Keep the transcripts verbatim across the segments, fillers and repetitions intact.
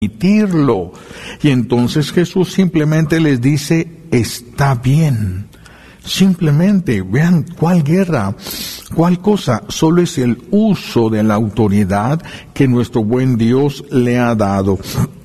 permitirlo. Y entonces Jesús simplemente les dice, está bien. Simplemente, vean, ¿cuál guerra? ¿Cuál cosa? Solo es el uso de la autoridad que nuestro buen Dios le ha dado.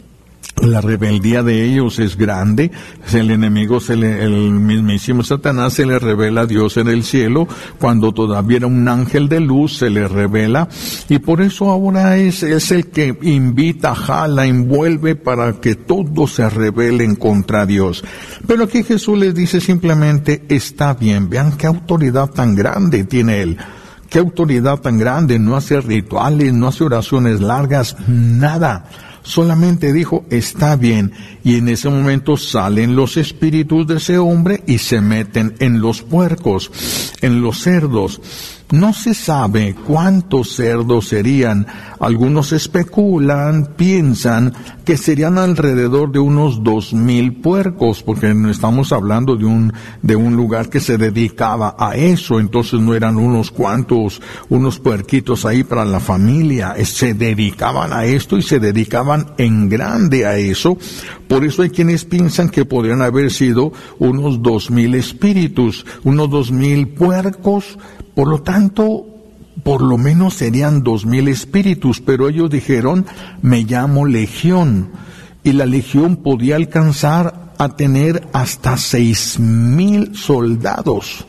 La rebeldía de ellos es grande. El enemigo, se le, el mismísimo Satanás se le revela a Dios en el cielo. Cuando todavía era un ángel de luz, se le revela. Y por eso ahora es, es el que invita, jala, envuelve para que todos se rebelen contra Dios. Pero aquí Jesús les dice simplemente, está bien. Vean qué autoridad tan grande tiene Él. Qué autoridad tan grande. No hace rituales, no hace oraciones largas, nada. Solamente dijo, está bien, y en ese momento salen los espíritus de ese hombre y se meten en los puercos, en los cerdos. No se sabe cuántos cerdos serían. Algunos especulan, piensan que serían alrededor de unos dos mil puercos, porque no estamos hablando de un, de un lugar que se dedicaba a eso, entonces no eran unos cuantos, unos puerquitos ahí para la familia, se dedicaban a esto y se dedicaban en grande a eso. Por eso hay quienes piensan que podrían haber sido unos dos mil espíritus, unos dos mil puercos. Por lo tanto, por lo menos serían dos mil espíritus, pero ellos dijeron, me llamo Legión, y la Legión podía alcanzar a tener hasta seis mil soldados.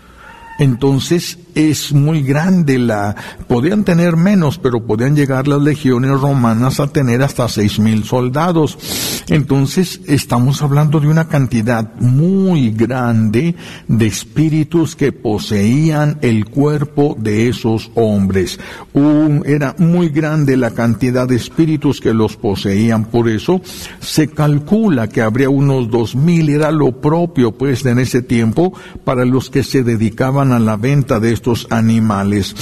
Entonces es muy grande la, podían tener menos, pero podían llegar las legiones romanas a tener hasta seis mil soldados. Entonces estamos hablando de una cantidad muy grande de espíritus que poseían el cuerpo de esos hombres. Un, era muy grande la cantidad de espíritus que los poseían, por eso se calcula que habría unos dos mil, era lo propio pues en ese tiempo para los que se dedicaban a la venta de estos animales.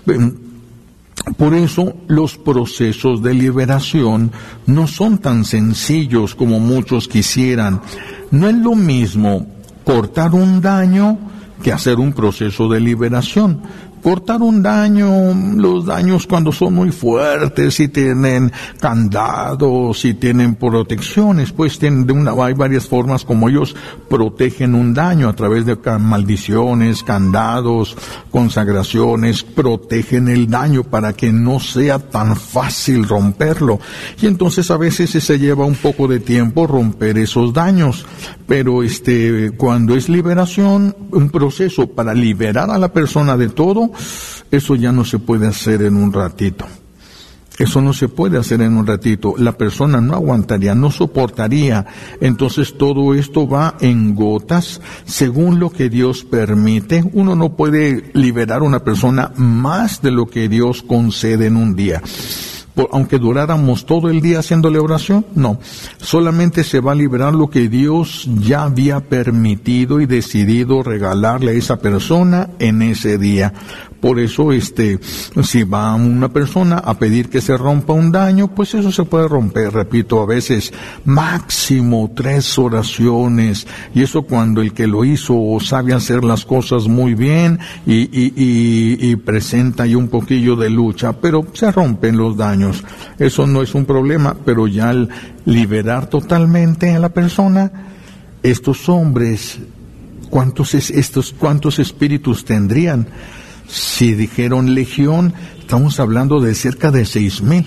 Por eso los procesos de liberación no son tan sencillos como muchos quisieran. No es lo mismo cortar un daño que hacer un proceso de liberación. Cortar un daño, los daños cuando son muy fuertes, si tienen candados, si tienen protecciones, pues tienen de una, hay varias formas como ellos protegen un daño a través de maldiciones, candados, consagraciones, protegen el daño para que no sea tan fácil romperlo. Y entonces a veces se lleva un poco de tiempo romper esos daños, pero este, cuando es liberación, un proceso para liberar a la persona de todo, eso ya no se puede hacer en un ratito. Eso no se puede hacer en un ratito. La persona no aguantaría, no soportaría. Entonces todo esto va en gotas, según lo que Dios permite. Uno no puede liberar a una persona más de lo que Dios concede en un día. Aunque duráramos todo el día haciéndole oración, no. Solamente se va a liberar lo que Dios ya había permitido y decidido regalarle a esa persona en ese día. Por eso, este, si va una persona a pedir que se rompa un daño, pues eso se puede romper, repito, a veces máximo tres oraciones, y eso cuando el que lo hizo sabe hacer las cosas muy bien y, y, y, y presenta ahí un poquillo de lucha, pero se rompen los daños. Eso no es un problema, pero ya al liberar totalmente a la persona, estos hombres, ¿cuántos, es, estos, cuántos espíritus tendrían? Si dijeron legión, estamos hablando de cerca de seis mil.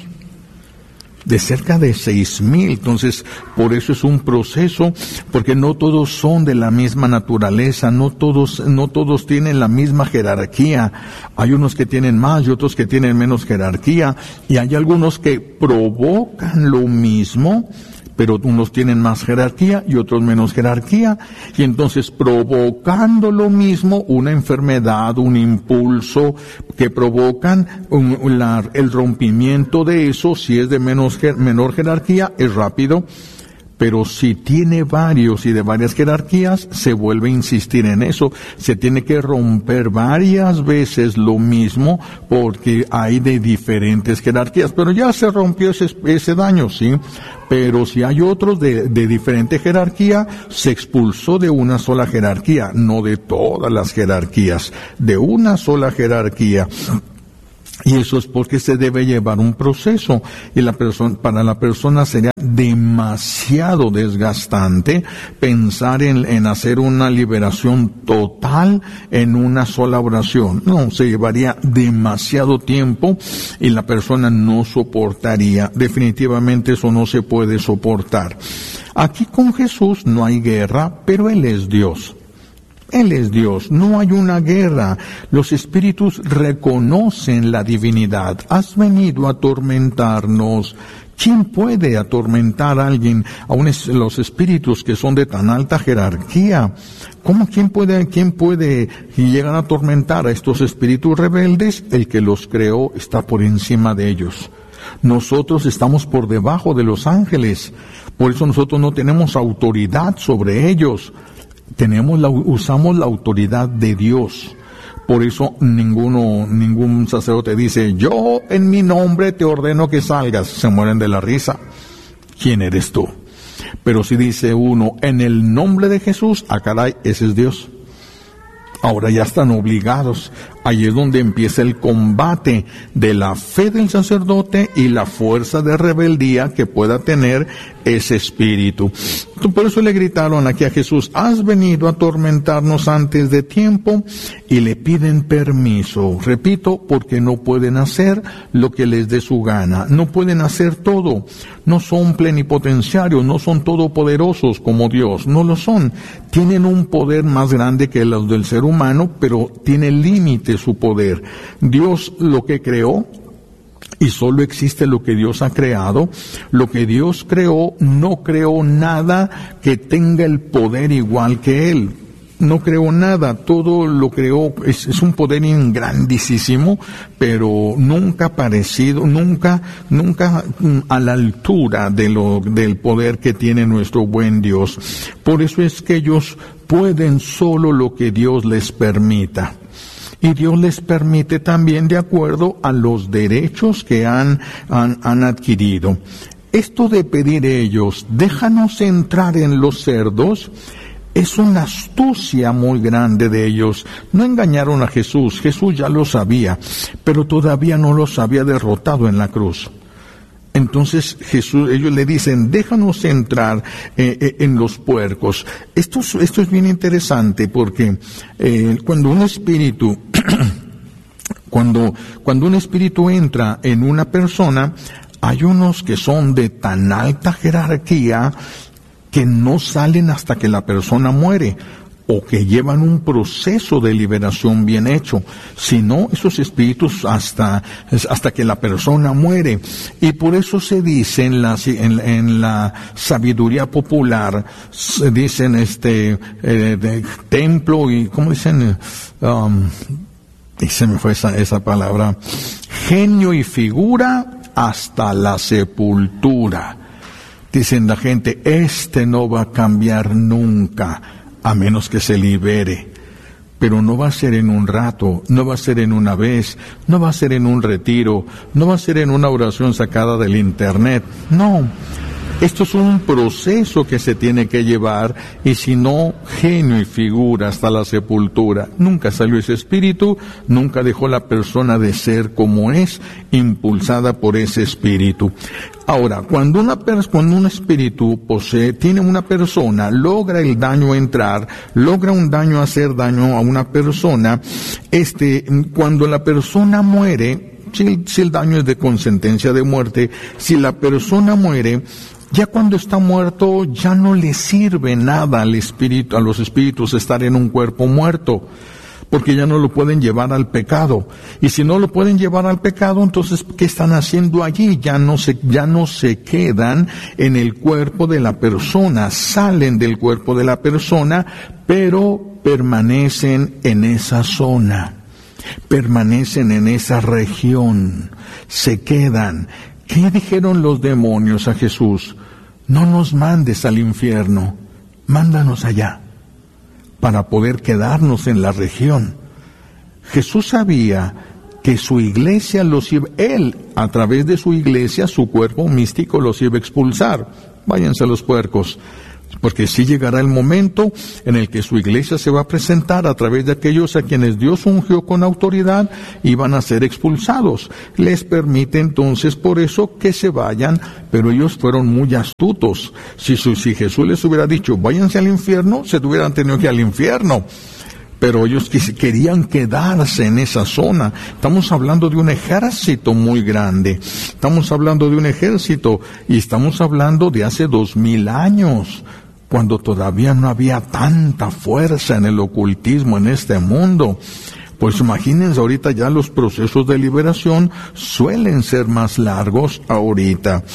De cerca de seis mil. Entonces, por eso es un proceso, porque no todos son de la misma naturaleza, no todos, no todos tienen la misma jerarquía. Hay unos que tienen más y otros que tienen menos jerarquía, y hay algunos que provocan lo mismo, pero unos tienen más jerarquía y otros menos jerarquía, y entonces provocando lo mismo, una enfermedad, un impulso que provocan un, la, el rompimiento de eso, si es de menos, menor jerarquía, es rápido, pero si tiene varios y de varias jerarquías, se vuelve a insistir en eso. Se tiene que romper varias veces lo mismo porque hay de diferentes jerarquías. Pero ya se rompió ese, ese daño, ¿sí? Pero si hay otros de, de diferente jerarquía, se expulsó de una sola jerarquía, no de todas las jerarquías, de una sola jerarquía. Y eso es porque se debe llevar un proceso, y la persona, para la persona sería demasiado desgastante pensar en, en hacer una liberación total en una sola oración. No, se llevaría demasiado tiempo y la persona no soportaría. Definitivamente eso no se puede soportar. Aquí con Jesús no hay guerra, pero Él es Dios. Él es Dios, no hay una guerra. Los espíritus reconocen la divinidad. Has venido a atormentarnos. ¿Quién puede atormentar a alguien, a los espíritus que son de tan alta jerarquía? ¿Cómo quién puede, quién puede llegar a atormentar a estos espíritus rebeldes? El que los creó está por encima de ellos. Nosotros estamos por debajo de los ángeles. Por eso nosotros no tenemos autoridad sobre ellos. Tenemos la, usamos la autoridad de Dios. Por eso ninguno, ningún sacerdote dice, yo en mi nombre te ordeno que salgas. Se mueren de la risa. ¿Quién eres tú? Pero si dice uno, en el nombre de Jesús, ah caray, ese es Dios. Ahora ya están obligados. Ahí es donde empieza el combate de la fe del sacerdote y la fuerza de rebeldía que pueda tener ese espíritu. Por eso le gritaron aquí a Jesús, has venido a atormentarnos antes de tiempo, y le piden permiso. Repito, porque no pueden hacer lo que les dé su gana. No pueden hacer todo. No son plenipotenciarios, no son todopoderosos como Dios. No lo son. Tienen un poder más grande que los del ser humano, pero tiene límites su poder. Dios lo que creó, y solo existe lo que Dios ha creado. Lo que Dios creó, no creó nada que tenga el poder igual que Él. No creó nada, todo lo creó, es, es un poder grandísimo, pero nunca parecido, nunca, nunca a la altura de lo, del poder que tiene nuestro buen Dios. Por eso es que ellos pueden solo lo que Dios les permita. Y Dios les permite también de acuerdo a los derechos que han, han, han adquirido. Esto de pedir ellos, déjanos entrar en los cerdos, es una astucia muy grande de ellos. No engañaron a Jesús, Jesús ya lo sabía, pero todavía no los había derrotado en la cruz. Entonces Jesús, ellos le dicen, déjanos entrar eh, eh, en los puercos. Esto, esto es bien interesante porque eh, cuando un espíritu, cuando, cuando un espíritu entra en una persona, hay unos que son de tan alta jerarquía que no salen hasta que la persona muere, o que llevan un proceso de liberación bien hecho. Si no, esos espíritus hasta, hasta que la persona muere. Y por eso se dice en la, en, en la sabiduría popular, se dicen este, eh, de, templo y, ¿cómo dicen? Um, y se me fue esa, esa palabra. Genio y figura hasta la sepultura. Dicen la gente, este no va a cambiar nunca, a menos que se libere. Pero no va a ser en un rato, no va a ser en una vez, no va a ser en un retiro, no va a ser en una oración sacada del internet. No, esto es un proceso que se tiene que llevar, y si no, genio y figura hasta la sepultura. Nunca salió ese espíritu, nunca dejó la persona de ser como es, impulsada por ese espíritu. Ahora, cuando una pers- cuando un espíritu posee, tiene una persona, logra el daño entrar, logra un daño hacer daño a una persona, este, cuando la persona muere, si el, si el daño es de con sentencia de muerte, si la persona muere, ya cuando está muerto, ya no le sirve nada al espíritu, a los espíritus estar en un cuerpo muerto, porque ya no lo pueden llevar al pecado. Y si no lo pueden llevar al pecado, entonces, ¿qué están haciendo allí? Ya no se, ya no se quedan en el cuerpo de la persona, salen del cuerpo de la persona, pero permanecen en esa zona, permanecen en esa región, se quedan. ¿Qué dijeron los demonios a Jesús? No nos mandes al infierno, mándanos allá, para poder quedarnos en la región. Jesús sabía que su iglesia los iba, él, a través de su iglesia, su cuerpo místico los iba a expulsar. Váyanse los puercos. Porque sí llegará el momento en el que su iglesia se va a presentar a través de aquellos a quienes Dios ungió con autoridad y van a ser expulsados. Les permite entonces por eso que se vayan, pero ellos fueron muy astutos. Si, su, si Jesús les hubiera dicho, váyanse al infierno, se hubieran tenido que ir al infierno. Pero ellos querían quedarse en esa zona. Estamos hablando de un ejército muy grande. Estamos hablando de un ejército y estamos hablando de hace dos mil años, cuando todavía no había tanta fuerza en el ocultismo en este mundo. Pues imagínense, ahorita ya los procesos de liberación suelen ser más largos ahorita.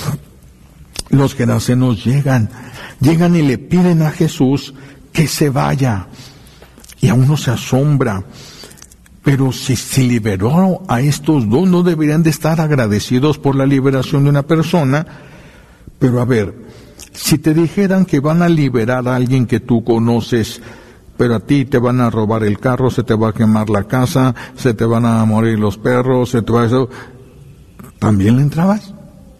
Los gerasenos llegan, llegan y le piden a Jesús que se vaya. Y a uno se asombra, pero si se liberó a estos dos, no deberían de estar agradecidos por la liberación de una persona. Pero a ver, si te dijeran que van a liberar a alguien que tú conoces, pero a ti te van a robar el carro, se te va a quemar la casa, se te van a morir los perros, se te va a eso, ¿también le entrabas?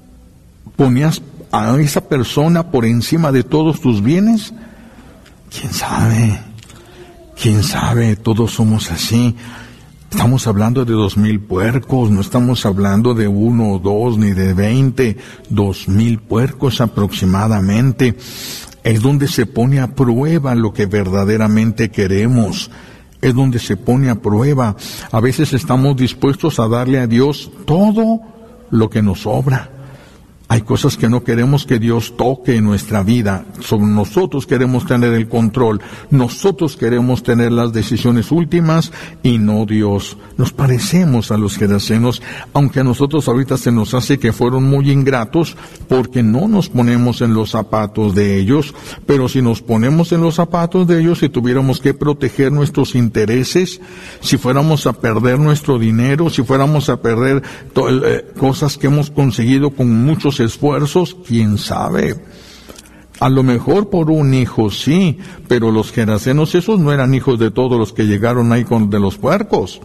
¿Ponías a esa persona por encima de todos tus bienes? ¿Quién sabe? ¿Quién sabe? Todos somos así. Estamos hablando de dos mil puercos, no estamos hablando de uno o dos ni de veinte, dos mil puercos aproximadamente. Es donde se pone a prueba lo que verdaderamente queremos. Es donde se pone a prueba. A veces estamos dispuestos a darle a Dios todo lo que nos sobra. Hay cosas que no queremos que Dios toque en nuestra vida. Sobre nosotros queremos tener el control. Nosotros queremos tener las decisiones últimas y no Dios. Nos parecemos a los gerasenos, aunque a nosotros ahorita se nos hace que fueron muy ingratos porque no nos ponemos en los zapatos de ellos. Pero si nos ponemos en los zapatos de ellos, si tuviéramos que proteger nuestros intereses, si fuéramos a perder nuestro dinero, si fuéramos a perder to- eh, cosas que hemos conseguido con muchos esfuerzos, quién sabe. A lo mejor por un hijo sí, pero los gerasenos esos no eran hijos de todos los que llegaron ahí con de los puercos.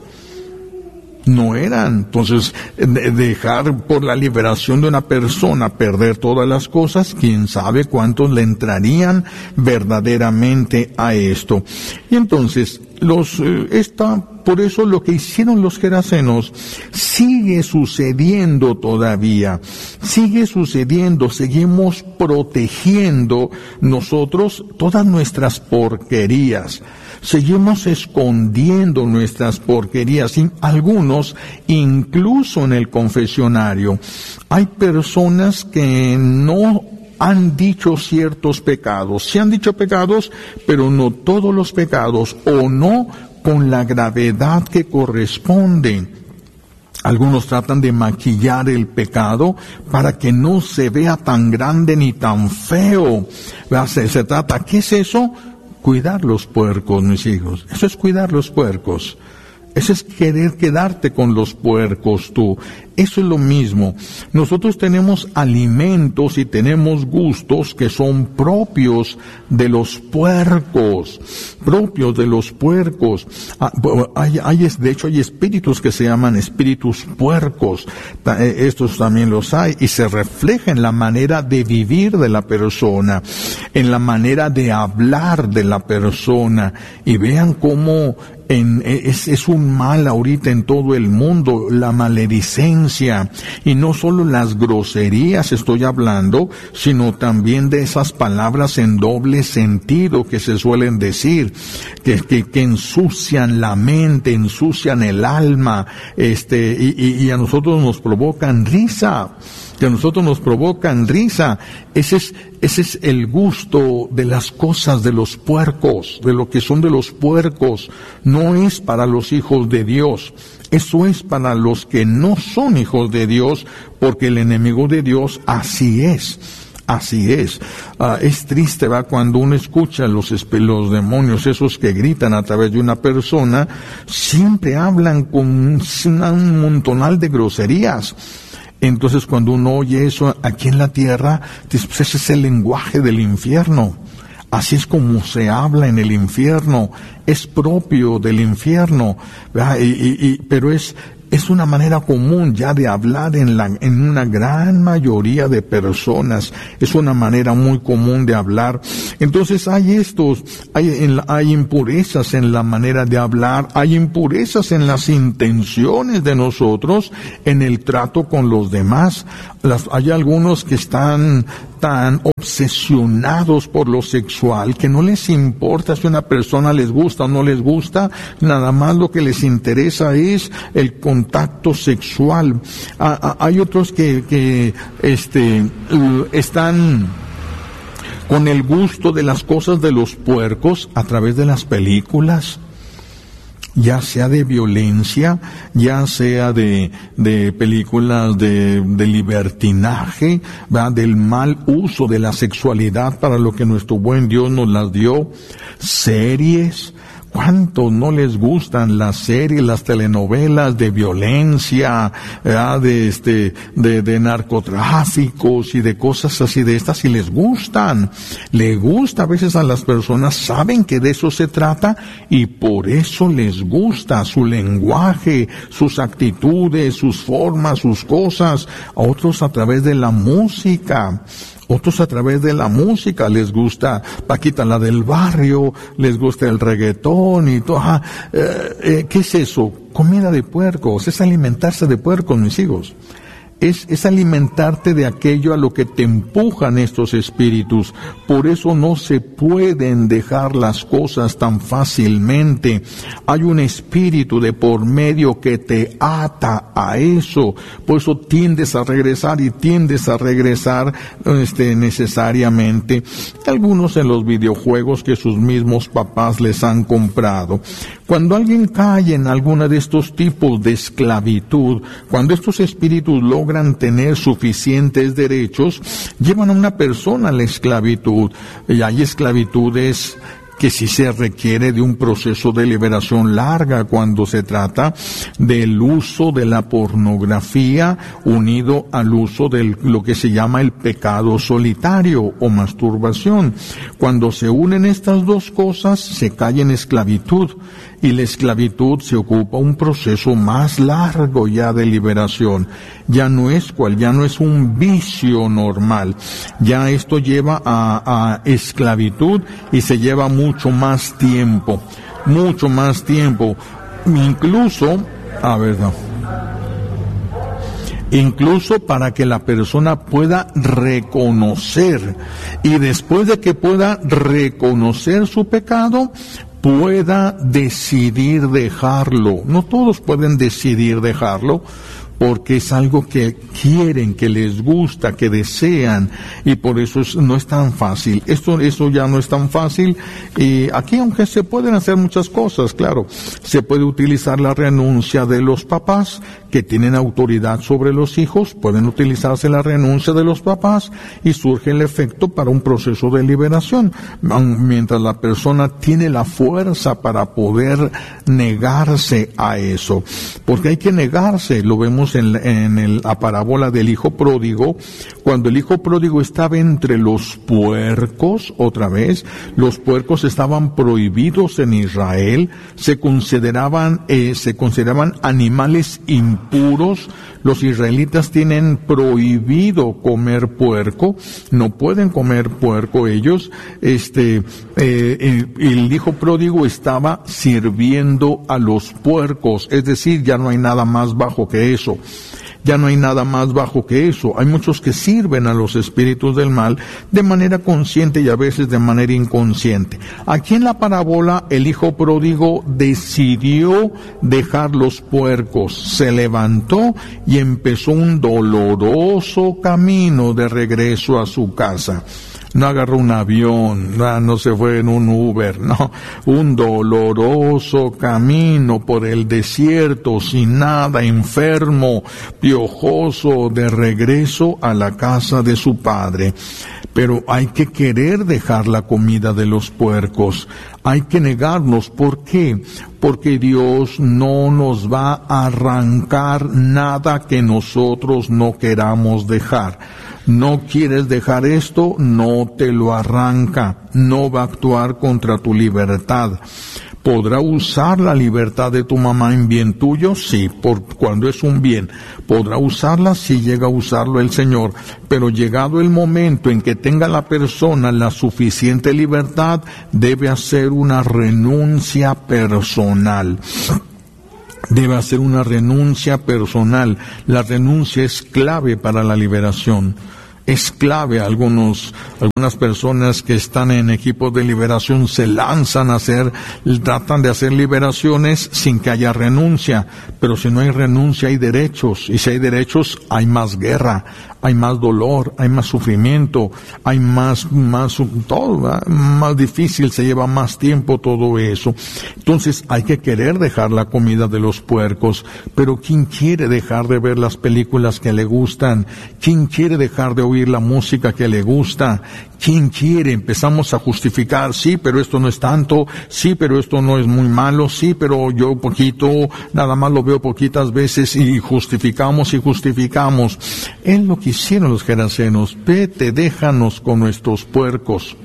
No eran. Entonces, de dejar por la liberación de una persona perder todas las cosas, quién sabe cuántos le entrarían verdaderamente a esto. Y entonces, los, eh, esta, por eso lo que hicieron los gerasenos sigue sucediendo todavía. Sigue sucediendo. Seguimos protegiendo nosotros todas nuestras porquerías. Seguimos escondiendo nuestras porquerías, algunos incluso en el confesionario. Hay personas que no han dicho ciertos pecados, sí han dicho pecados, pero no todos los pecados, o no con la gravedad que corresponde. Algunos tratan de maquillar el pecado para que no se vea tan grande ni tan feo. Se, se trata, ¿qué es eso? Cuidar los puercos, mis hijos. Eso es cuidar los puercos. Eso es querer quedarte con los puercos tú. Eso es lo mismo. Nosotros tenemos alimentos y tenemos gustos que son propios de los puercos. Propios de los puercos. Hay, hay, de hecho hay espíritus que se llaman espíritus puercos. Estos también los hay y se refleja en la manera de vivir de la persona, en la manera de hablar de la persona. Y vean cómo En, es, es un mal ahorita en todo el mundo, la maledicencia, y no solo las groserías estoy hablando, sino también de esas palabras en doble sentido que se suelen decir, que, que, que ensucian la mente, ensucian el alma, este, y, y, y a nosotros nos provocan risa. Que a nosotros nos provocan risa. Ese es, ese es el gusto de las cosas de los puercos, de lo que son de los puercos. No es para los hijos de Dios. Eso es para los que no son hijos de Dios, porque el enemigo de Dios así es. Así es. Uh, es triste, ¿va? Cuando uno escucha los, los demonios, esos que gritan a través de una persona, siempre hablan con un, un montonal de groserías. Entonces, cuando uno oye eso aquí en la tierra, pues ese es el lenguaje del infierno. Así es como se habla en el infierno. Es propio del infierno, ¿verdad? Y, y, y, pero es, Es una manera común ya de hablar en la, en una gran mayoría de personas. Es una manera muy común de hablar. Entonces hay estos, hay, en, hay impurezas en la manera de hablar, hay impurezas en las intenciones de nosotros, en el trato con los demás. Las, hay algunos que están tan obsesionados por lo sexual que no les importa si una persona les gusta o no les gusta, nada más lo que les interesa es el contacto sexual. Ah, hay otros que, que este, están con el gusto de las cosas de los puercos a través de las películas, ya sea de violencia, ya sea de, de películas de, de libertinaje, ¿verdad? Del mal uso de la sexualidad para lo que nuestro buen Dios nos las dio, series. ¿Cuántos no les gustan las series, las telenovelas de violencia, ¿verdad? de este, de, de narcotráficos y de cosas así de estas? Y les gustan, le gusta a veces a las personas, saben que de eso se trata y por eso les gusta su lenguaje, sus actitudes, sus formas, sus cosas. A otros a través de la música. Otros a través de la música les gusta Paquita la del barrio, les gusta el reggaetón y todo. Ah, eh, eh, ¿qué es eso? Comida de puercos, es alimentarse de puercos, mis hijos. Es, es alimentarte de aquello a lo que te empujan estos espíritus. Por eso no se pueden dejar las cosas tan fácilmente. Hay un espíritu de por medio que te ata a eso. Por eso tiendes a regresar y tiendes a regresar este, necesariamente. Algunos en los videojuegos que sus mismos papás les han comprado. Cuando alguien cae en alguna de estos tipos de esclavitud, cuando estos espíritus logran tener suficientes derechos, llevan a una persona a la esclavitud. Y hay esclavitudes que sí se requiere de un proceso de liberación larga cuando se trata del uso de la pornografía unido al uso de lo que se llama el pecado solitario o masturbación. Cuando se unen estas dos cosas, se cae en esclavitud. Y la esclavitud se ocupa un proceso más largo ya de liberación. Ya no es cual, ya no es un vicio normal. Ya esto lleva a, a esclavitud y se lleva mucho más tiempo. Mucho más tiempo. Incluso, a ver, no. Incluso para que la persona pueda reconocer. Y después de que pueda reconocer su pecado, pueda decidir dejarlo. No todos pueden decidir dejarlo, porque es algo que quieren, que les gusta, que desean, y por eso es, no es tan fácil. Esto, eso ya no es tan fácil. Y aquí, aunque se pueden hacer muchas cosas, claro, se puede utilizar la renuncia de los papás, que tienen autoridad sobre los hijos, pueden utilizarse la renuncia de los papás y surge el efecto para un proceso de liberación. Mientras la persona tiene la fuerza para poder negarse a eso. Porque hay que negarse, lo vemos en, en el, la parábola del hijo pródigo, cuando el hijo pródigo estaba entre los puercos, otra vez, los puercos estaban prohibidos en Israel, se consideraban, eh, se consideraban animales impuros. Puros, los israelitas tienen prohibido comer puerco, no pueden comer puerco ellos. Este, eh, el, el hijo pródigo estaba sirviendo a los puercos, es decir, ya no hay nada más bajo que eso. Ya no hay nada más bajo que eso. Hay muchos que sirven a los espíritus del mal de manera consciente y a veces de manera inconsciente. Aquí en la parábola, el hijo pródigo decidió dejar los puercos, se levantó y empezó un doloroso camino de regreso a su casa. No agarró un avión, no, no se fue en un Uber, no, un doloroso camino por el desierto, sin nada, enfermo, piojoso, de regreso a la casa de su padre. Pero hay que querer dejar la comida de los puercos, hay que negarnos. ¿Por qué? Porque Dios no nos va a arrancar nada que nosotros no queramos dejar. No quieres dejar esto, no te lo arranca, no va a actuar contra tu libertad. ¿Podrá usar la libertad de tu mamá en bien tuyo? Sí, por cuando es un bien. ¿Podrá usarla? Sí, llega a usarlo el Señor. Pero llegado el momento en que tenga la persona la suficiente libertad, debe hacer una renuncia personal. Debe hacer una renuncia personal. La renuncia es clave para la liberación. Es clave. Algunos, algunas personas que están en equipos de liberación se lanzan a hacer, tratan de hacer liberaciones sin que haya renuncia. Pero si no hay renuncia, hay derechos. Y si hay derechos, hay más guerra, hay más dolor, hay más sufrimiento, hay más, más, todo, ¿verdad? Más difícil, se lleva más tiempo todo eso. Entonces hay que querer dejar la comida de los puercos. Pero ¿quién quiere dejar de ver las películas que le gustan? ¿Quién quiere dejar de oír la música que le gusta? ¿Quién quiere? Empezamos a justificar, sí, pero esto no es tanto, sí, pero esto no es muy malo, sí, pero yo poquito, nada más lo veo poquitas veces, y justificamos y justificamos. Es lo que hicieron los gerasenos. Vete, déjanos con nuestros puercos.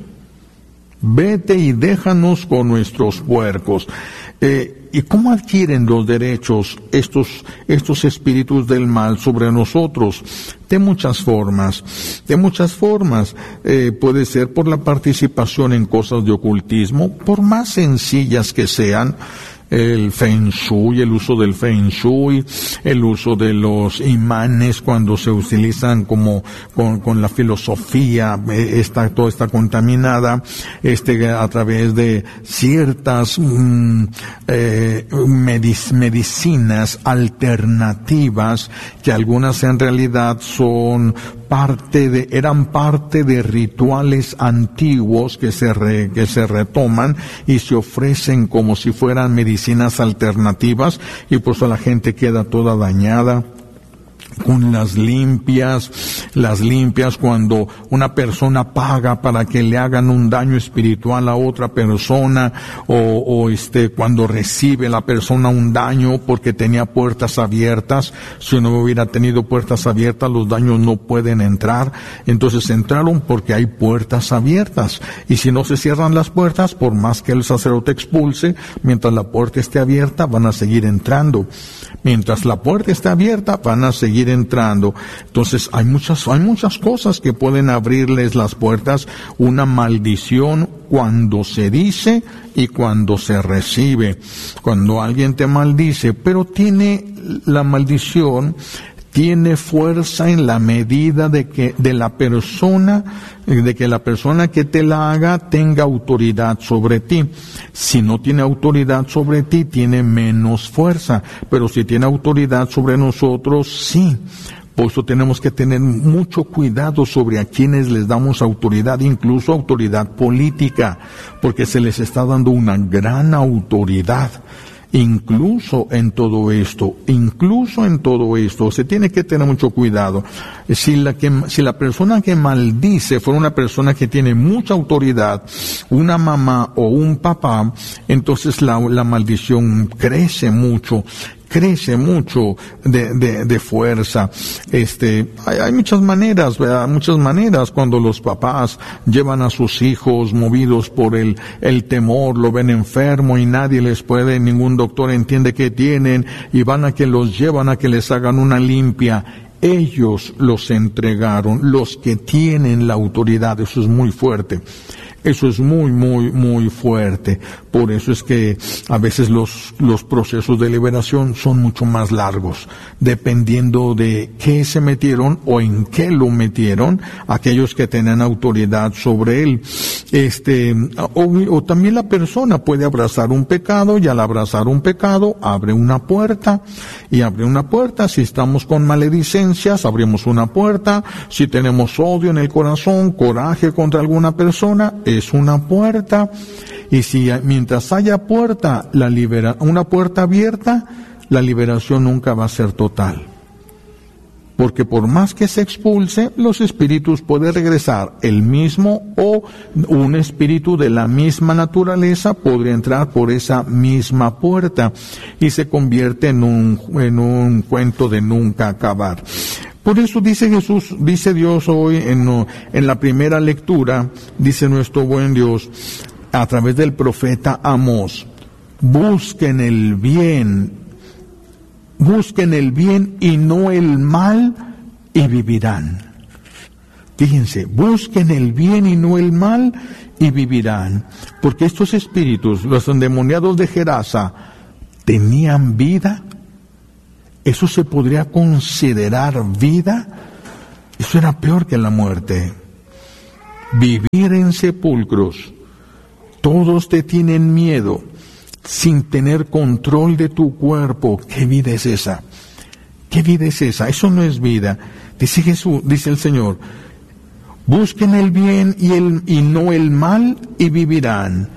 Vete y déjanos con nuestros puercos. Eh, ¿Y cómo adquieren los derechos estos, estos espíritus del mal sobre nosotros? De muchas formas, de muchas formas. Eh, puede ser por la participación en cosas de ocultismo, por más sencillas que sean. El Feng Shui, el uso del Feng Shui, el uso de los imanes cuando se utilizan como con, con la filosofía, está, todo está contaminada, este, a través de ciertas mm, eh, medic- medicinas alternativas que algunas en realidad son parte de, eran parte de rituales antiguos que se re, que se retoman y se ofrecen como si fueran medicinas alternativas, y por eso la gente queda toda dañada. Con las limpias, las limpias cuando una persona paga para que le hagan un daño espiritual a otra persona, o, o este, cuando recibe la persona un daño porque tenía puertas abiertas. Si no hubiera tenido puertas abiertas, los daños no pueden entrar. Entonces entraron porque hay puertas abiertas. Y si no se cierran las puertas, por más que el sacerdote expulse, mientras la puerta esté abierta, van a seguir entrando. Mientras la puerta esté abierta, van a seguir entrando. Entonces hay muchas, hay muchas cosas que pueden abrirles las puertas. Una maldición cuando se dice y cuando se recibe. Cuando alguien te maldice, pero tiene la maldición, tiene fuerza en la medida de que, de la persona, de que la persona que te la haga tenga autoridad sobre ti. Si no tiene autoridad sobre ti, tiene menos fuerza, pero si tiene autoridad sobre nosotros, sí. Por eso tenemos que tener mucho cuidado sobre a quienes les damos autoridad, incluso autoridad política, porque se les está dando una gran autoridad. Incluso en todo esto, incluso en todo esto, se tiene que tener mucho cuidado. Si la que, si la persona que maldice fuera una persona que tiene mucha autoridad, una mamá o un papá, entonces la, la maldición crece mucho. crece mucho de, de, de fuerza. Este, hay, hay muchas maneras, ¿verdad? Muchas maneras cuando los papás llevan a sus hijos movidos por el, el temor, lo ven enfermo y nadie les puede, ningún doctor entiende qué tienen, y van a que los llevan a que les hagan una limpia. Ellos los entregaron, los que tienen la autoridad. Eso es muy fuerte. Eso es muy, muy, muy fuerte. Por eso es que a veces los, los procesos de liberación son mucho más largos, dependiendo de qué se metieron o en qué lo metieron aquellos que tenían autoridad sobre él. Este, o, o también la persona puede abrazar un pecado, y al abrazar un pecado abre una puerta, y abre una puerta. Si estamos con maledicencias, abrimos una puerta. Si tenemos odio en el corazón, coraje contra alguna persona, es una puerta. Y si mientras haya puerta, la libera, una puerta abierta, la liberación nunca va a ser total. Porque por más que se expulse, los espíritus pueden regresar. El mismo o un espíritu de la misma naturaleza podría entrar por esa misma puerta y se convierte en un, en un cuento de nunca acabar. Por eso dice Jesús, dice Dios hoy en, en la primera lectura, dice nuestro buen Dios, a través del profeta Amós: busquen el bien, busquen el bien y no el mal, y vivirán. Fíjense, busquen el bien y no el mal, y vivirán. Porque estos espíritus, los endemoniados de Gerasa, tenían vida. ¿Eso se podría considerar vida? Eso era peor que la muerte. Vivir en sepulcros. Todos te tienen miedo, sin tener control de tu cuerpo. ¿Qué vida es esa? ¿Qué vida es esa? Eso no es vida. Dice Jesús, dice el Señor, busquen el bien y, el, y no el mal, y vivirán.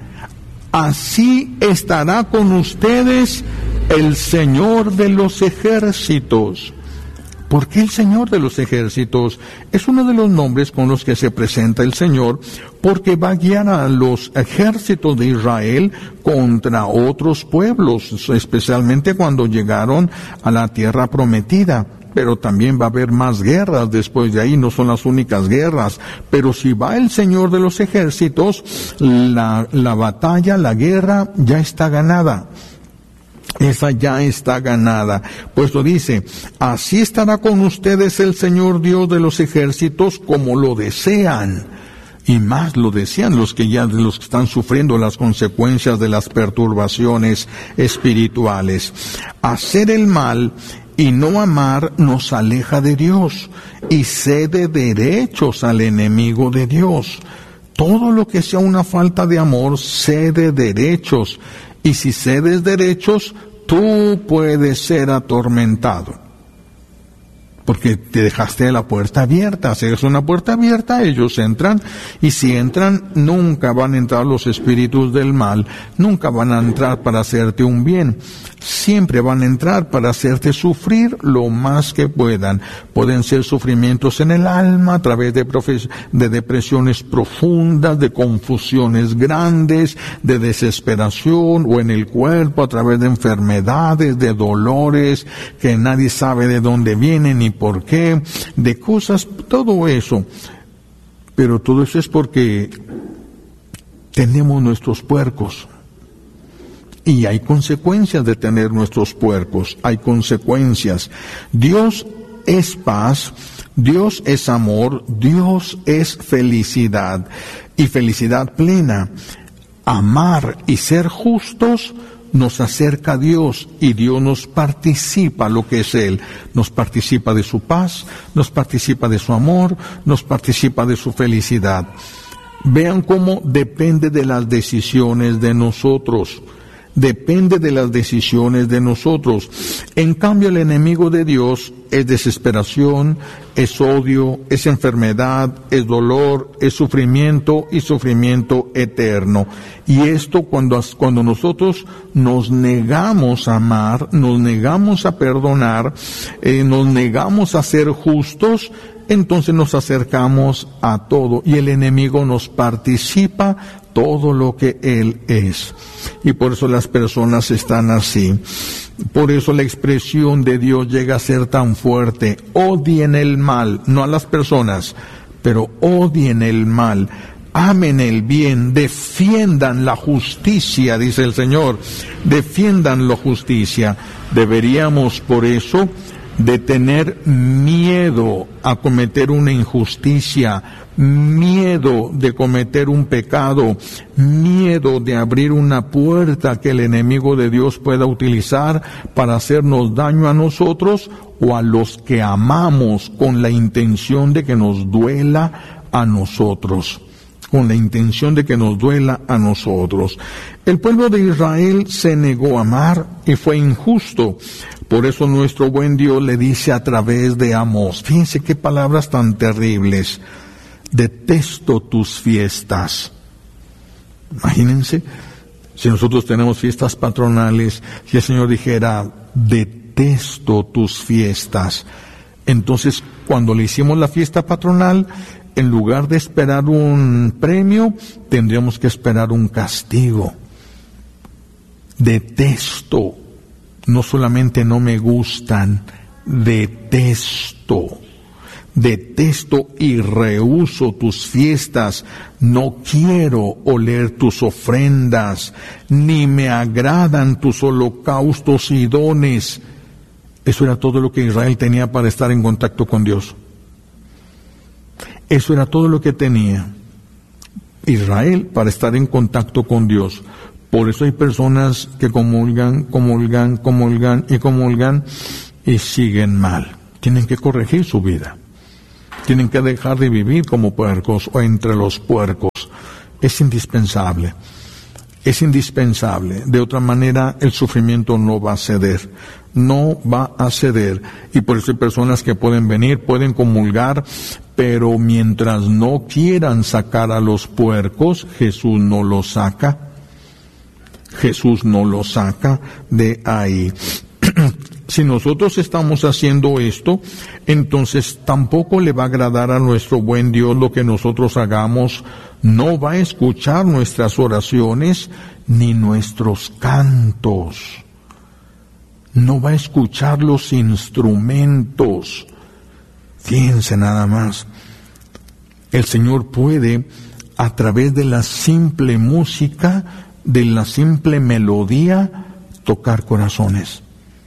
Así estará con ustedes el Señor de los ejércitos. ¿Por qué el Señor de los ejércitos? Es uno de los nombres con los que se presenta el Señor, porque va a guiar a los ejércitos de Israel contra otros pueblos, especialmente cuando llegaron a la tierra prometida. Pero también va a haber más guerras después de ahí, no son las únicas guerras. Pero si va el Señor de los ejércitos, la, la batalla, la guerra ya está ganada. Esa ya está ganada. Pues lo dice, así estará con ustedes el Señor Dios de los ejércitos como lo desean. Y más lo desean los que ya, los que están sufriendo las consecuencias de las perturbaciones espirituales. Hacer el mal y no amar nos aleja de Dios y cede derechos al enemigo de Dios. Todo lo que sea una falta de amor cede derechos, y si cedes derechos, tú puedes ser atormentado. Porque te dejaste la puerta abierta. Si es una puerta abierta, ellos entran, y si entran, nunca van a entrar los espíritus del mal, nunca van a entrar para hacerte un bien. Siempre van a entrar para hacerte sufrir lo más que puedan. Pueden ser sufrimientos en el alma a través de, profes- de depresiones profundas, de confusiones grandes, de desesperación, o en el cuerpo a través de enfermedades, de dolores que nadie sabe de dónde vienen ni por qué, de cosas, todo eso. Pero todo eso es porque tenemos nuestros puercos. Y hay consecuencias de tener nuestros puercos, hay consecuencias. Dios es paz, Dios es amor, Dios es felicidad, y felicidad plena. Amar y ser justos nos acerca a Dios, y Dios nos participa lo que es Él. Nos participa de su paz, nos participa de su amor, nos participa de su felicidad. Vean cómo depende de las decisiones de nosotros. Depende de las decisiones de nosotros. En cambio, el enemigo de Dios es desesperación, es odio, es enfermedad, es dolor, es sufrimiento, y sufrimiento eterno. Y esto cuando, cuando nosotros nos negamos a amar, nos negamos a perdonar, eh, nos negamos a ser justos, entonces nos acercamos a todo, y el enemigo nos participa todo lo que Él es. Y por eso las personas están así. Por eso la expresión de Dios llega a ser tan fuerte. Odien el mal, no a las personas, pero odien el mal. Amen el bien, defiendan la justicia, dice el Señor. Defiendan la justicia. Deberíamos, por eso, de tener miedo a cometer una injusticia, miedo de cometer un pecado, miedo de abrir una puerta que el enemigo de Dios pueda utilizar para hacernos daño a nosotros o a los que amamos, con la intención de que nos duela a nosotros. con la intención de que nos duela a nosotros. El pueblo de Israel se negó a amar y fue injusto. Por eso nuestro buen Dios le dice a través de Amós, fíjense qué palabras tan terribles: detesto tus fiestas. Imagínense, si nosotros tenemos fiestas patronales, si el Señor dijera, detesto tus fiestas, entonces cuando le hicimos la fiesta patronal, en lugar de esperar un premio, tendríamos que esperar un castigo. Detesto, no solamente no me gustan, detesto. Detesto y rehúso tus fiestas, no quiero oler tus ofrendas, ni me agradan tus holocaustos y dones. Eso era todo lo que Israel tenía para estar en contacto con Dios. Eso era todo lo que tenía Israel para estar en contacto con Dios. Por eso hay personas que comulgan, comulgan, comulgan y comulgan y siguen mal. Tienen que corregir su vida. Tienen que dejar de vivir como puercos o entre los puercos. Es indispensable. Es indispensable. De otra manera, el sufrimiento no va a ceder. No va a ceder. Y por eso hay personas que pueden venir, pueden comulgar, pero mientras no quieran sacar a los puercos, Jesús no los saca. Jesús no los saca de ahí. Si nosotros estamos haciendo esto, entonces tampoco le va a agradar a nuestro buen Dios lo que nosotros hagamos. No va a escuchar nuestras oraciones ni nuestros cantos. No va a escuchar los instrumentos. Fíjense nada más. El Señor puede, a través de la simple música, de la simple melodía, tocar corazones.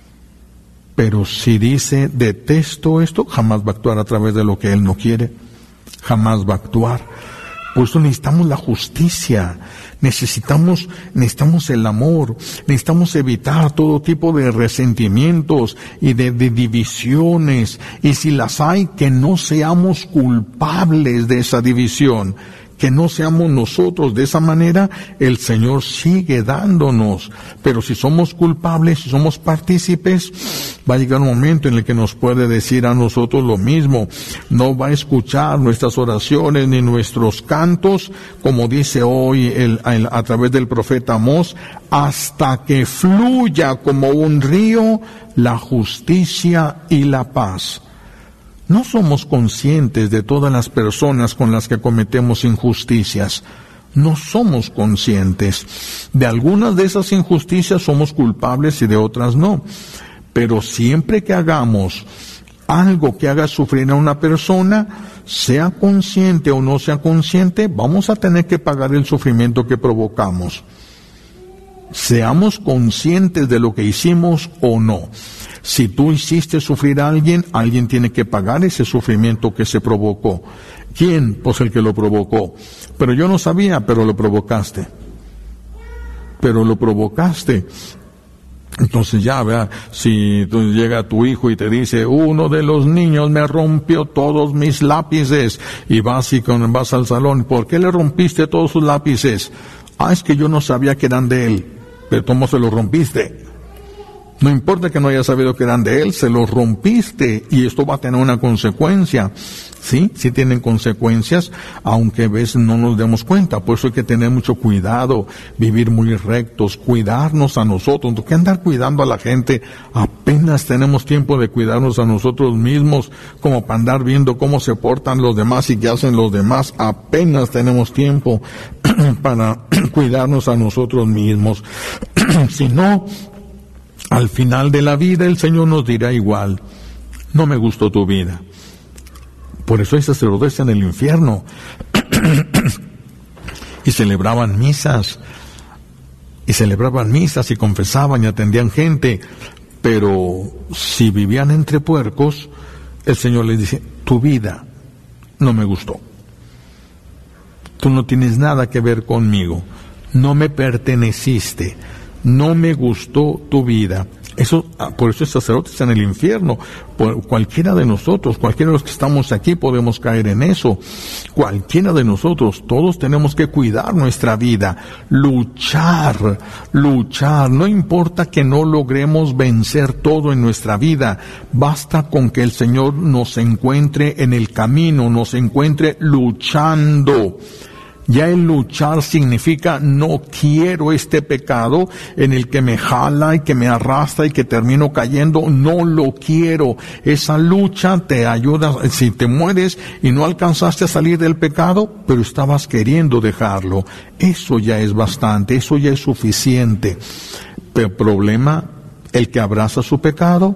Pero si dice, detesto esto, jamás va a actuar a través de lo que Él no quiere. Jamás va a actuar. Por eso necesitamos la justicia. Necesitamos, necesitamos el amor. Necesitamos evitar todo tipo de resentimientos y de, de divisiones. Y si las hay, que no seamos culpables de esa división. Que no seamos nosotros. De esa manera el Señor sigue dándonos. Pero si somos culpables, si somos partícipes, va a llegar un momento en el que nos puede decir a nosotros lo mismo. No va a escuchar nuestras oraciones ni nuestros cantos, como dice hoy el, el, a través del profeta Amós, hasta que fluya como un río la justicia y la paz. No somos conscientes de todas las personas con las que cometemos injusticias. No somos conscientes. De algunas de esas injusticias somos culpables y de otras no. Pero siempre que hagamos algo que haga sufrir a una persona, sea consciente o no sea consciente, vamos a tener que pagar el sufrimiento que provocamos. Seamos conscientes de lo que hicimos o no. Si tú hiciste sufrir a alguien, alguien tiene que pagar ese sufrimiento que se provocó. ¿Quién? Pues el que lo provocó. Pero yo no sabía, pero lo provocaste. Pero lo provocaste. Entonces ya, vea, si tú, llega tu hijo y te dice, uno de los niños me rompió todos mis lápices, y vas y con, vas al salón, ¿por qué le rompiste todos sus lápices? Ah, es que yo no sabía que eran de él, pero ¿cómo se los rompiste? No importa que no hayas sabido que eran de él, se los rompiste, y esto va a tener una consecuencia. Sí, sí tienen consecuencias, aunque a veces no nos demos cuenta. Por eso hay que tener mucho cuidado, vivir muy rectos, cuidarnos a nosotros. ¿Por qué andar cuidando a la gente? Apenas tenemos tiempo de cuidarnos a nosotros mismos, como para andar viendo cómo se portan los demás y qué hacen los demás. Apenas tenemos tiempo para cuidarnos a nosotros mismos. Si no, al final de la vida el Señor nos dirá igual, no me gustó tu vida. Por eso hay sacerdotes en el infierno. Y celebraban misas. Y celebraban misas y confesaban y atendían gente. Pero si vivían entre puercos, el Señor les dice, tu vida no me gustó. Tú no tienes nada que ver conmigo. No me perteneciste. No me gustó tu vida. Eso, por eso el sacerdote está en el infierno. Por cualquiera de nosotros, cualquiera de los que estamos aquí podemos caer en eso. Cualquiera de nosotros, todos tenemos que cuidar nuestra vida, luchar, luchar. No importa que no logremos vencer todo en nuestra vida, basta con que el Señor nos encuentre en el camino, nos encuentre luchando. Ya el luchar significa no quiero este pecado en el que me jala y que me arrastra y que termino cayendo, no lo quiero. Esa lucha te ayuda, si te mueres y no alcanzaste a salir del pecado, pero estabas queriendo dejarlo, eso ya es bastante, eso ya es suficiente. Pero el problema, el que abraza su pecado,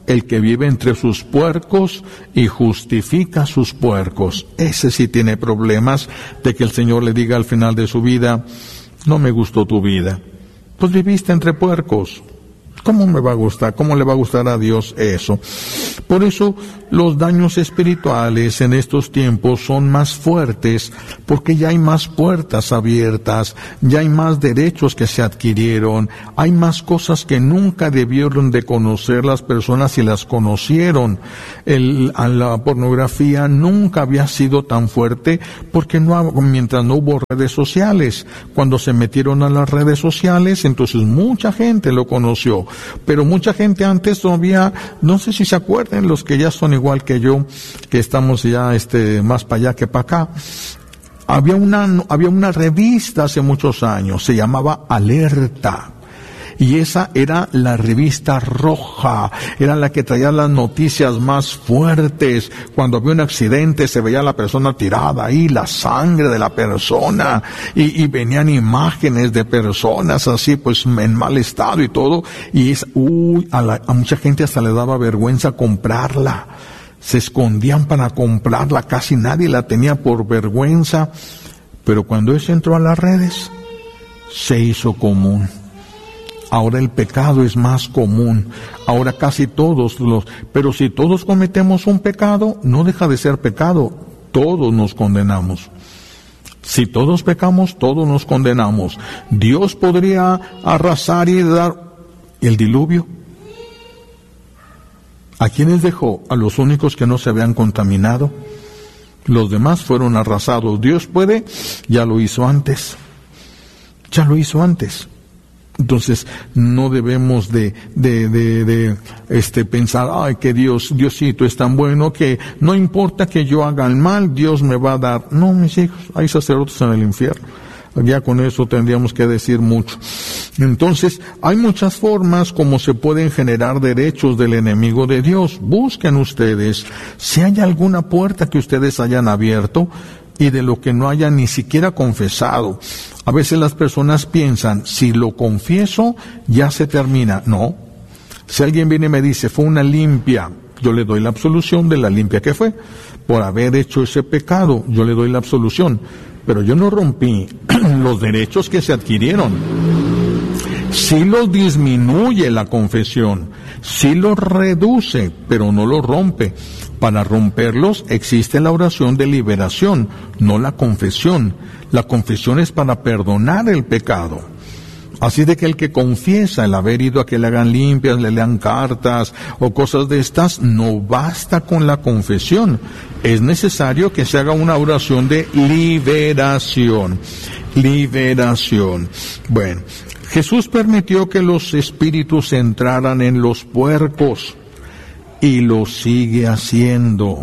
el que vive entre sus puercos y justifica sus puercos. Ese sí tiene problemas de que el Señor le diga al final de su vida, no me gustó tu vida. Pues viviste entre puercos. ¿Cómo me va a gustar? ¿Cómo le va a gustar a Dios eso? Por eso los daños espirituales en estos tiempos son más fuertes, porque ya hay más puertas abiertas, ya hay más derechos que se adquirieron, hay más cosas que nunca debieron de conocer las personas y las conocieron. El, la pornografía nunca había sido tan fuerte porque no, mientras no hubo redes sociales. Cuando se metieron a las redes sociales, entonces mucha gente lo conoció. Pero mucha gente antes todavía, no sé si se acuerdan, los que ya son igual que yo, que estamos ya este más para allá que para acá, había una, había una revista hace muchos años, se llamaba Alerta. Y esa era la revista roja, era la que traía las noticias más fuertes. Cuando había un accidente se veía la persona tirada ahí, la sangre de la persona, y, y venían imágenes de personas así pues en mal estado y todo, y es, uy, a, la, a mucha gente hasta le daba vergüenza comprarla. Se escondían para comprarla, casi nadie la tenía por vergüenza. Pero cuando eso entró a las redes, se hizo común. Ahora el pecado es más común. Ahora casi todos los... Pero si todos cometemos un pecado, no deja de ser pecado. Todos nos condenamos. Si todos pecamos, todos nos condenamos. Dios podría arrasar y dar el diluvio. ¿A quiénes dejó? A los únicos que no se habían contaminado. Los demás fueron arrasados. Dios puede, ya lo hizo antes. Ya lo hizo antes. Entonces, no debemos de, de, de, de, este, pensar, ay, que Dios, Diosito es tan bueno que no importa que yo haga el mal, Dios me va a dar. No, mis hijos, hay sacerdotes en el infierno. Ya con eso tendríamos que decir mucho. Entonces, hay muchas formas como se pueden generar derechos del enemigo de Dios. Busquen ustedes si hay alguna puerta que ustedes hayan abierto y de lo que no hayan ni siquiera confesado. A veces las personas piensan, si lo confieso, ya se termina. No. Si alguien viene y me dice, fue una limpia, yo le doy la absolución de la limpia que fue. Por haber hecho ese pecado, yo le doy la absolución. Pero yo no rompí los derechos que se adquirieron. Sí los disminuye la confesión, sí los reduce, pero no los rompe. Para romperlos existe la oración de liberación, no la confesión. La confesión es para perdonar el pecado. Así de que el que confiesa el haber ido a que le hagan limpias, le lean cartas o cosas de estas, no basta con la confesión. Es necesario que se haga una oración de liberación. Liberación. Bueno, Jesús permitió que los espíritus entraran en los puercos y lo sigue haciendo.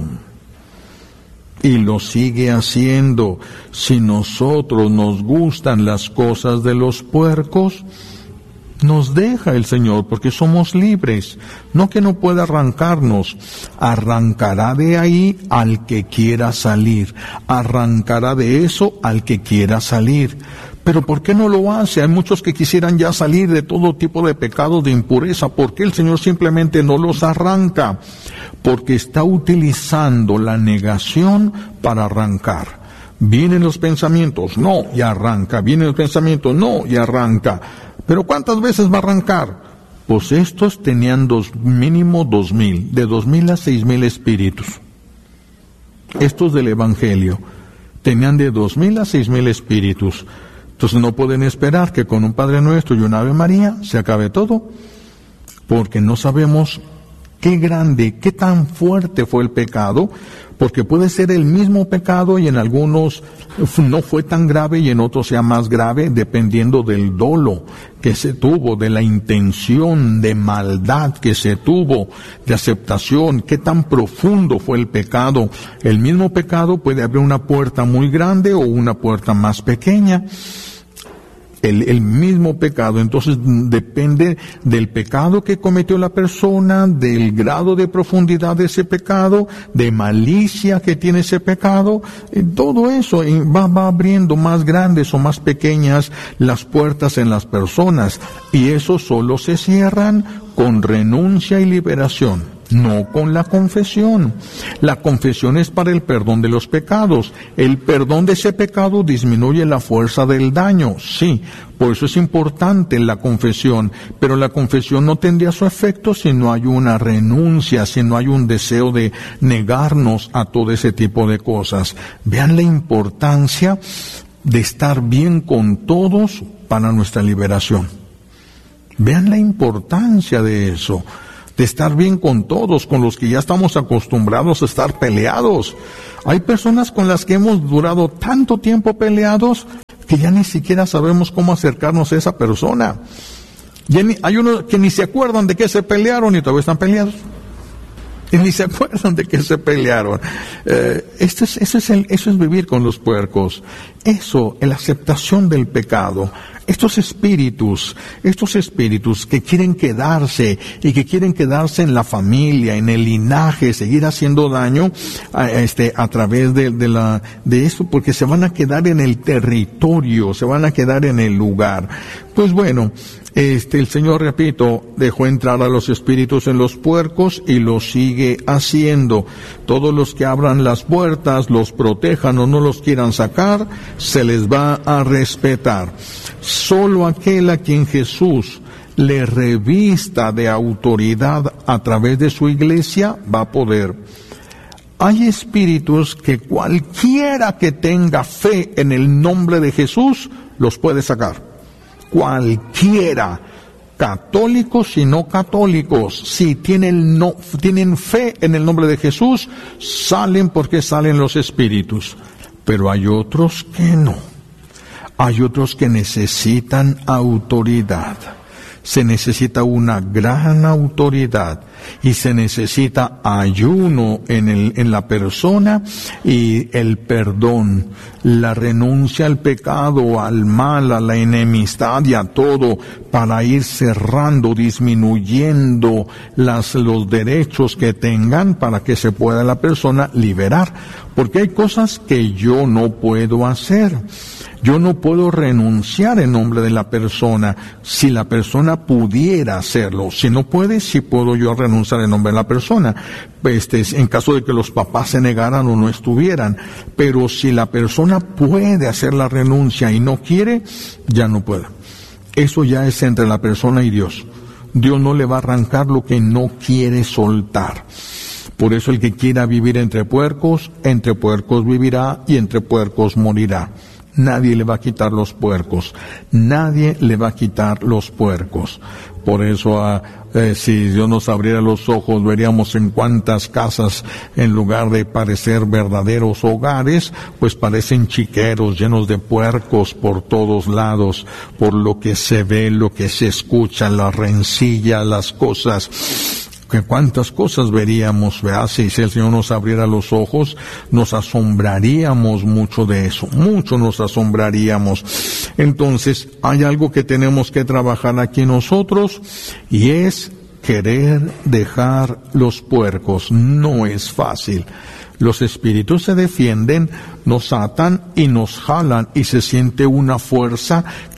Y lo sigue haciendo. Si nosotros nos gustan las cosas de los puercos, nos deja el Señor porque somos libres. No que no pueda arrancarnos. Arrancará de ahí al que quiera salir. Arrancará de eso al que quiera salir. Pero ¿por qué no lo hace? Hay muchos que quisieran ya salir de todo tipo de pecados, de impureza. ¿Por qué el Señor simplemente no los arranca? Porque está utilizando la negación para arrancar. Vienen los pensamientos, no, y arranca. Vienen los pensamientos, no, y arranca. ¿Pero cuántas veces va a arrancar? Pues estos tenían dos, mínimo dos mil, de dos mil a seis mil espíritus. Estos del Evangelio tenían de dos mil a seis mil espíritus. Entonces no pueden esperar que con un Padre Nuestro y una Ave María se acabe todo, porque no sabemos qué grande, qué tan fuerte fue el pecado, porque puede ser el mismo pecado y en algunos no fue tan grave y en otros sea más grave, dependiendo del dolo que se tuvo, de la intención de maldad que se tuvo, de aceptación, qué tan profundo fue el pecado. El mismo pecado puede abrir una puerta muy grande o una puerta más pequeña. El, el mismo pecado. Entonces depende del pecado que cometió la persona, del grado de profundidad de ese pecado, de malicia que tiene ese pecado. Todo eso va, va abriendo más grandes o más pequeñas las puertas en las personas. Y eso solo se cierran con renuncia y liberación. No con la confesión. La confesión es para el perdón de los pecados. El perdón de ese pecado disminuye la fuerza del daño, sí. Por eso es importante la confesión. Pero la confesión no tendría su efecto si no hay una renuncia, si no hay un deseo de negarnos a todo ese tipo de cosas. Vean la importancia de estar bien con todos para nuestra liberación. Vean la importancia de eso. De estar bien con todos, con los que ya estamos acostumbrados a estar peleados. Hay personas con las que hemos durado tanto tiempo peleados que ya ni siquiera sabemos cómo acercarnos a esa persona. Ya ni, hay unos que ni se acuerdan de que se pelearon y todavía están peleados. Y ni se acuerdan de que se pelearon. Eh, esto es, eso, es el, eso es vivir con los puercos. Eso, la aceptación del pecado. Estos espíritus, estos espíritus que quieren quedarse y que quieren quedarse en la familia, en el linaje, seguir haciendo daño a, este, a través de, de la, de esto, porque se van a quedar en el territorio, se van a quedar en el lugar. Pues bueno, este, el Señor, repito, dejó entrar a los espíritus en los puercos y lo sigue haciendo. Todos los que abran las puertas, los protejan o no los quieran sacar, se les va a respetar. Solo aquel a quien Jesús le revista de autoridad a través de su iglesia va a poder. Hay espíritus que cualquiera que tenga fe en el nombre de Jesús los puede sacar. Cualquiera, católicos y no católicos, si tienen, no, tienen fe en el nombre de Jesús, salen porque salen los espíritus. Pero hay otros que no. Hay otros que necesitan autoridad. Se necesita una gran autoridad y se necesita ayuno en el, en la persona y el perdón, la renuncia al pecado, al mal, a la enemistad y a todo para ir cerrando, disminuyendo las, los derechos que tengan para que se pueda la persona liberar. Porque hay cosas que yo no puedo hacer. Yo no puedo renunciar en nombre de la persona si la persona pudiera hacerlo. Si no puede, sí puedo yo renunciar en nombre de la persona. Este, en caso de que los papás se negaran o no estuvieran. Pero si la persona puede hacer la renuncia y no quiere, ya no puede. Eso ya es entre la persona y Dios. Dios no le va a arrancar lo que no quiere soltar. Por eso el que quiera vivir entre puercos, entre puercos vivirá y entre puercos morirá. Nadie le va a quitar los puercos. Nadie le va a quitar los puercos. Por eso, eh, si Dios nos abriera los ojos, veríamos en cuántas casas, en lugar de parecer verdaderos hogares, pues parecen chiqueros llenos de puercos por todos lados, por lo que se ve, lo que se escucha, la rencilla, las cosas. Que cuántas cosas veríamos, ¿verdad? Si, si el Señor nos abriera los ojos, nos asombraríamos mucho de eso, mucho nos asombraríamos. Entonces, hay algo que tenemos que trabajar aquí nosotros, y es querer dejar los puercos. No es fácil. Los espíritus se defienden, nos atan y nos jalan, y se siente una fuerza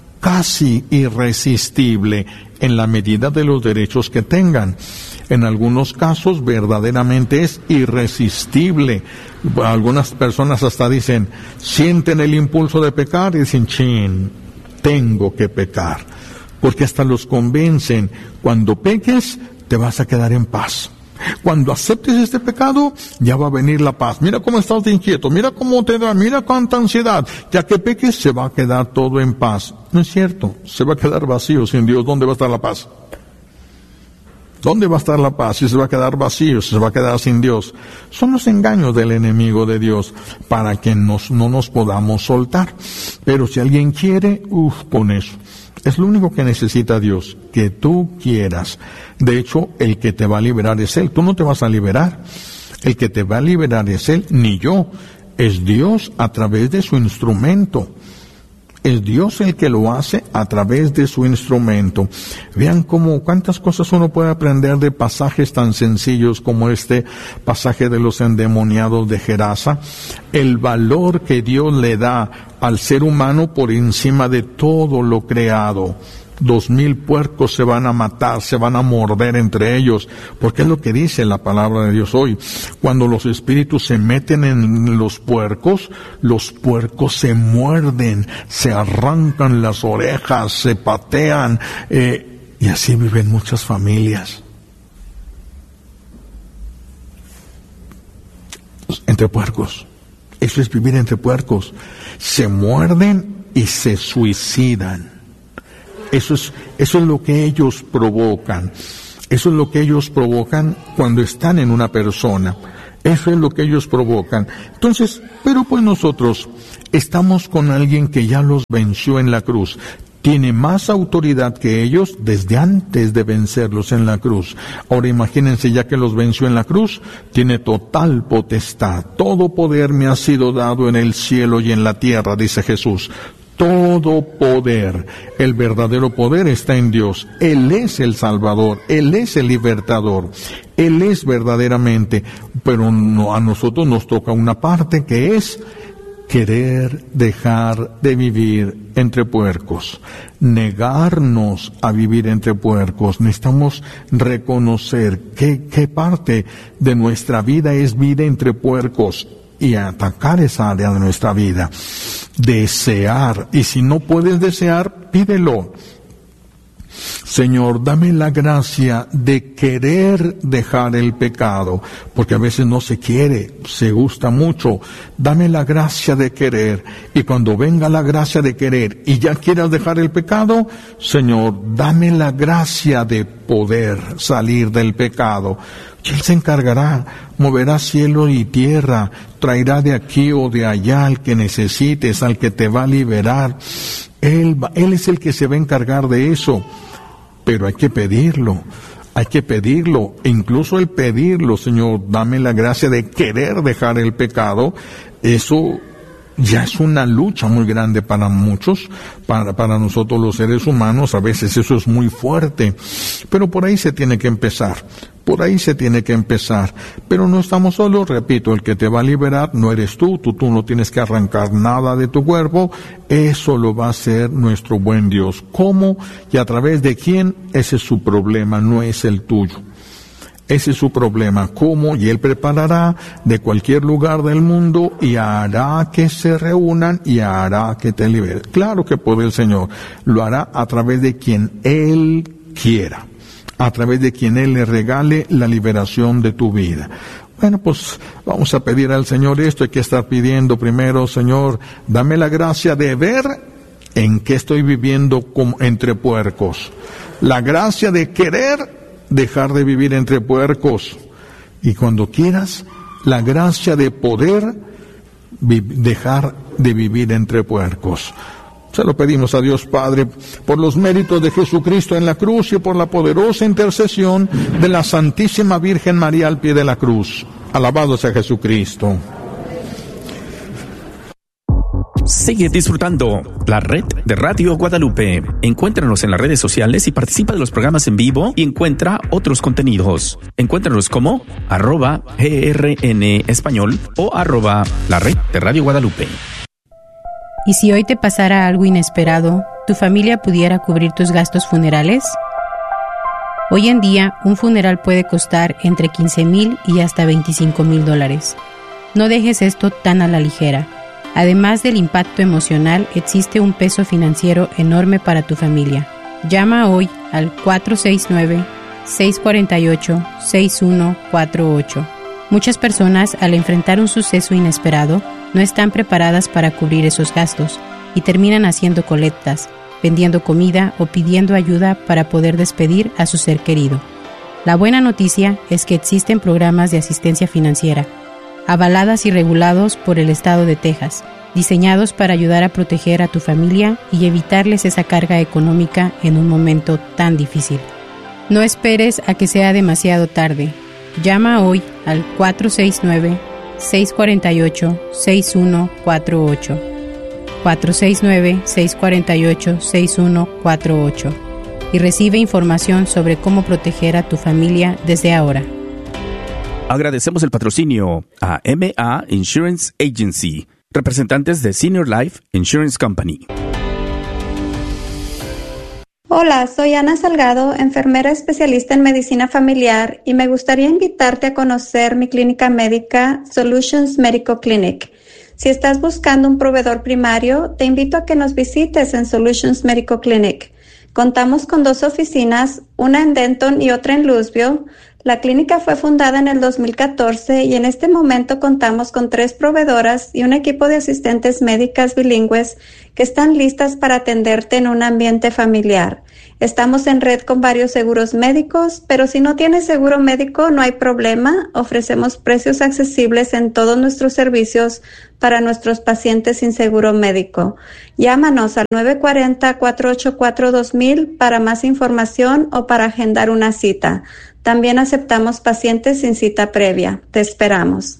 casi irresistible en la medida de los derechos que tengan. En algunos casos verdaderamente es irresistible. Algunas personas hasta dicen, sienten el impulso de pecar y dicen, chin, tengo que pecar. Porque hasta los convencen, cuando peques te vas a quedar en paz. Cuando aceptes este pecado, ya va a venir la paz. Mira cómo estás de inquieto, mira cómo te da, mira cuánta ansiedad. Ya que peques, se va a quedar todo en paz. No es cierto, se va a quedar vacío sin Dios. ¿Dónde va a estar la paz? ¿Dónde va a estar la paz si se va a quedar vacío, si se va a quedar sin Dios? Son los engaños del enemigo de Dios para que nos, no nos podamos soltar. Pero si alguien quiere, uff, con eso. Es lo único que necesita Dios, que tú quieras. De hecho, el que te va a liberar es Él. Tú no te vas a liberar. El que te va a liberar es Él, ni yo. Es Dios a través de su instrumento. Es Dios el que lo hace a través de su instrumento. Vean cómo, cuántas cosas uno puede aprender de pasajes tan sencillos como este pasaje de los endemoniados de Gerasa. El valor que Dios le da al ser humano por encima de todo lo creado. Dos mil puercos se van a matar, se van a morder entre ellos, porque es lo que dice la palabra de Dios hoy. Cuando los espíritus se meten en los puercos, los puercos se muerden, se arrancan las orejas, se patean, eh, y así viven muchas familias. Entre puercos. Eso es vivir entre puercos. Se muerden y se suicidan. Eso es, eso es lo que ellos provocan. Eso es lo que ellos provocan cuando están en una persona. Eso es lo que ellos provocan. Entonces, pero pues nosotros estamos con alguien que ya los venció en la cruz. Tiene más autoridad que ellos desde antes de vencerlos en la cruz. Ahora imagínense, ya que los venció en la cruz, tiene total potestad. Todo poder me ha sido dado en el cielo y en la tierra, dice Jesús. Todo poder, el verdadero poder está en Dios. Él es el Salvador, Él es el libertador, Él es verdaderamente, pero no, a nosotros nos toca una parte que es querer dejar de vivir entre puercos, negarnos a vivir entre puercos. Necesitamos reconocer qué, qué parte de nuestra vida es vida entre puercos y atacar esa área de nuestra vida. Desear, y si no puedes desear, pídelo. Señor, dame la gracia de querer dejar el pecado, porque a veces no se quiere, se gusta mucho. Dame la gracia de querer, y cuando venga la gracia de querer y ya quieras dejar el pecado, Señor, dame la gracia de poder salir del pecado. Y Él se encargará, moverá cielo y tierra, traerá de aquí o de allá al que necesites, al que te va a liberar. Él, va, Él es el que se va a encargar de eso. Pero hay que pedirlo, hay que pedirlo, e incluso el pedirlo, Señor, dame la gracia de querer dejar el pecado, eso ya es una lucha muy grande para muchos, para, para nosotros los seres humanos, a veces eso es muy fuerte, pero por ahí se tiene que empezar. Por ahí se tiene que empezar. Pero no estamos solos, repito, el que te va a liberar no eres tú, tú, tú no tienes que arrancar nada de tu cuerpo, eso lo va a hacer nuestro buen Dios. ¿Cómo y a través de quién? Ese es su problema, no es el tuyo. Ese es su problema. ¿Cómo? Y Él preparará de cualquier lugar del mundo y hará que se reúnan y hará que te libere. Claro que puede el Señor. Lo hará a través de quien Él quiera. A través de quien Él le regale la liberación de tu vida. Bueno, pues vamos a pedir al Señor esto. Hay que estar pidiendo primero, Señor, dame la gracia de ver en qué estoy viviendo como entre puercos. La gracia de querer dejar de vivir entre puercos. Y cuando quieras, la gracia de poder vi- dejar de vivir entre puercos. Se lo pedimos a Dios Padre por los méritos de Jesucristo en la cruz y por la poderosa intercesión de la Santísima Virgen María al pie de la cruz. Alabado sea Jesucristo. Sigue disfrutando la red de Radio Guadalupe. Encuéntranos en las redes sociales y participa de los programas en vivo y encuentra otros contenidos. Encuéntranos como arroba grn español o arroba la red de Radio Guadalupe. ¿Y si hoy te pasara algo inesperado, tu familia pudiera cubrir tus gastos funerales? Hoy en día, un funeral puede costar entre quince mil y hasta veinticinco mil dólares. No dejes esto tan a la ligera. Además del impacto emocional, existe un peso financiero enorme para tu familia. Llama hoy al cuatro seis nueve, seis cuatro ocho, seis uno cuatro ocho. Muchas personas, al enfrentar un suceso inesperado, no están preparadas para cubrir esos gastos y terminan haciendo colectas, vendiendo comida o pidiendo ayuda para poder despedir a su ser querido. La buena noticia es que existen programas de asistencia financiera, avaladas y regulados por el estado de Texas, diseñados para ayudar a proteger a tu familia y evitarles esa carga económica en un momento tan difícil. No esperes a que sea demasiado tarde. Llama hoy al cuatro seis nueve, seis cuatro ocho, seis uno cuatro ocho cuatro seis nueve, seis cuatro ocho, seis uno cuatro ocho y recibe información sobre cómo proteger a tu familia desde ahora. Agradecemos el patrocinio a M A Insurance Agency, representantes de Senior Life Insurance Company. Hola, soy Ana Salgado, enfermera especialista en medicina familiar, y me gustaría invitarte a conocer mi clínica médica Solutions Medical Clinic. Si estás buscando un proveedor primario, te invito a que nos visites en Solutions Medical Clinic. Contamos con dos oficinas, una en Denton y otra en Louisville. La clínica fue fundada en el dos mil catorce y en este momento contamos con tres proveedoras y un equipo de asistentes médicas bilingües que están listas para atenderte en un ambiente familiar. Estamos en red con varios seguros médicos, pero si no tienes seguro médico no hay problema. Ofrecemos precios accesibles en todos nuestros servicios para nuestros pacientes sin seguro médico. Llámanos al nueve cuatro cero, cuatro ocho cuatro, dos mil para más información o para agendar una cita. También aceptamos pacientes sin cita previa. Te esperamos.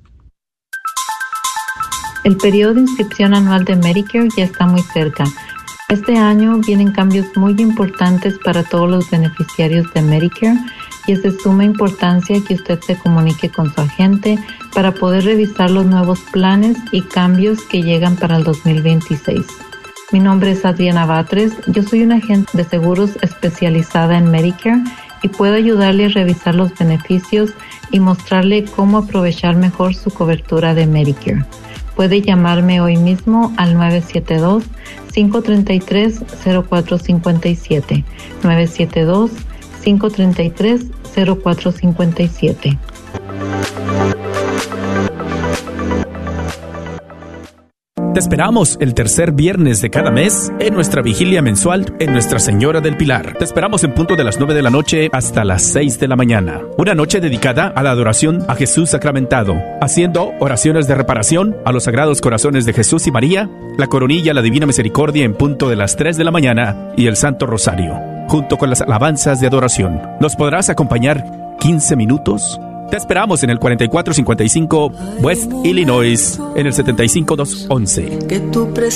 El periodo de inscripción anual de Medicare ya está muy cerca. Este año vienen cambios muy importantes para todos los beneficiarios de Medicare y es de suma importancia que usted se comunique con su agente para poder revisar los nuevos planes y cambios que llegan para el dos mil veintiséis. Mi nombre es Adriana Batres, yo soy una agente de seguros especializada en Medicare y puedo ayudarle a revisar los beneficios y mostrarle cómo aprovechar mejor su cobertura de Medicare. Puede llamarme hoy mismo al nueve siete dos, cinco tres tres, cero cuatro cinco siete, nueve siete dos, cinco tres tres, cero cuatro cinco siete. Te esperamos el tercer viernes de cada mes en nuestra vigilia mensual en Nuestra Señora del Pilar. Te esperamos en punto de las nueve de la noche hasta las seis de la mañana. Una noche dedicada a la adoración a Jesús sacramentado, haciendo oraciones de reparación a los Sagrados Corazones de Jesús y María, la coronilla, la Divina Misericordia en punto de las tres de la mañana y el Santo Rosario, junto con las alabanzas de adoración. ¿Nos podrás acompañar quince minutos? Te esperamos en el cuarenta y cuatro cincuenta y cinco West Illinois, en el setenta y cinco doscientos once.